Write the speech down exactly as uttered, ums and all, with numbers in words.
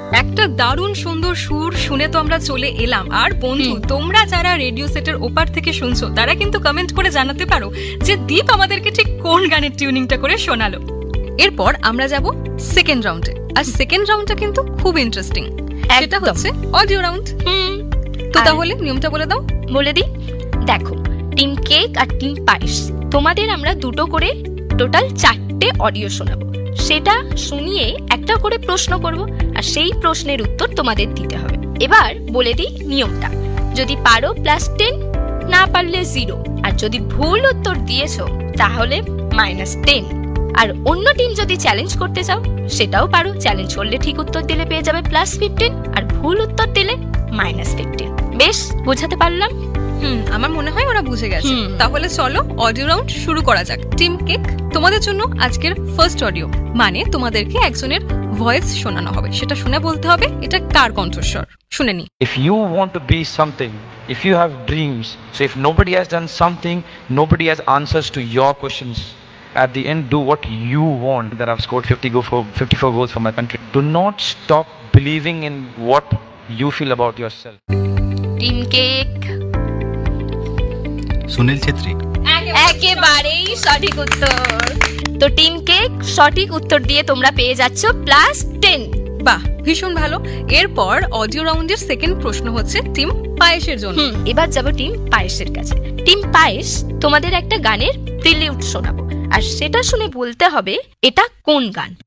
একটা দারুণ সুন্দর সুর শুনে তো আমরা চলে এলাম। আর বন্ধু, তোমরা যারা রেডিও সেটের ওপার থেকে শুনছো তারা কিন্তু কমেন্ট করে জানাতে পারো যে দীপ আমাদেরকে ঠিক কোন গানের টিউনিংটা করে শোনালো। এরপর আমরা যাব সেকেন্ড রাউন্ডে। আর সেকেন্ড রাউন্ডটা কিন্তু খুব ইন্টারেস্টিং, সেটা হচ্ছে অডিও রাউন্ড। তো তাহলে নিয়মটা বলে দাও। বলে দিই, দেখো, টিম কেক আর টিম পায়েস, তোমাদের আমরা দুটো করে টোটাল চারটে অডিও শোনাবো। সেটা শুনিয়ে একটা করে প্রশ্ন করব, আর সেই প্রশ্নের উত্তর তোমাদের দিতে হবে। এবার বলে দিই নিয়মটা, যদি পারো প্লাস টেন, না পারলে জিরো, আর যদি ভুল উত্তর দিয়েছো তাহলে মাইনাস টেন। আর অন্য টিম যদি চ্যালেঞ্জ করতে চাও সেটাও পারো, চ্যালেঞ্জ করলে ঠিক উত্তর দিলে পেয়ে যাবে প্লাস ফিফটিন, আর ভুল উত্তর দিলে মাইনাস ফিফটিন। বেশ বোঝাতে পারলাম? হুম, আমার মনে হয় ওরা বুঝে গেছে। তাহলে চলো অডিও রাউন্ড শুরু করা যাক। টিম কেক, তোমাদের জন্য আজকের ফার্স্ট অডিও, মানে তোমাদেরকে একজনের ভয়েস শোনানো হবে, সেটা শুনে বলতে হবে এটা কার কণ্ঠস্বর। শুনে নি। If you want to be something, if you have dreams, so if nobody has done something, nobody has answers to your questions, at the end do what you want. That I've scored fifty go for fifty-four goals for my country. Do not stop believing in what you feel about yourself. Team cake, Sunil Chhetri, একেবারেই সঠিক উত্তর। তো team cake সঠিক উত্তর দিয়ে তোমরা পেয়ে যাচ্ছ প্লাস টেন। বাহ, ভীষণ ভালো। এরপর অডিও রাউন্ডের সেকেন্ড প্রশ্ন হচ্ছে টিম পায়েসের জন্য। এবার যাব টিম পায়েসের কাছে। টিম পায়েস, তোমাদের একটা গানের প্রিলিউড শোনাবো, আর সেটা শুনে বলতে হবে এটা কোন গান।